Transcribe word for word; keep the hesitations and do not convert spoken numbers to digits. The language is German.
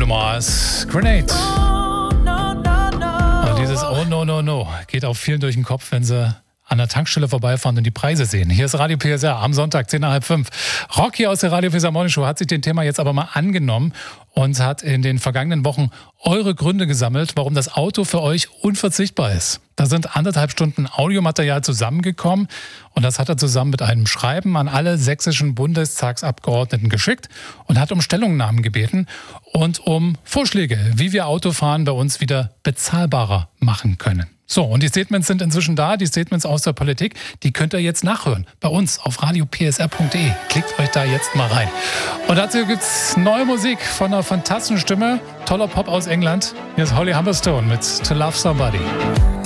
Mars, Grenade. Und dieses Oh no no no geht auch vielen durch den Kopf, wenn sie an der Tankstelle vorbeifahren und die Preise sehen. Hier ist Radio P S R am Sonntag, zehn nach halb fünf. Rocky aus der Radio P S R Morning Show hat sich dem Thema jetzt aber mal angenommen und hat in den vergangenen Wochen eure Gründe gesammelt, warum das Auto für euch unverzichtbar ist. Da sind anderthalb Stunden Audiomaterial zusammengekommen und das hat er zusammen mit einem Schreiben an alle sächsischen Bundestagsabgeordneten geschickt und hat um Stellungnahmen gebeten und um Vorschläge, wie wir Autofahren bei uns wieder bezahlbarer machen können. So, und die Statements sind inzwischen da, die Statements aus der Politik, die könnt ihr jetzt nachhören bei uns auf radio p s r punkt d e. Klickt euch da jetzt mal rein. Und dazu gibt's neue Musik von einer fantastischen Stimme, toller Pop aus England. Hier ist Holly Humberstone mit To Love Somebody.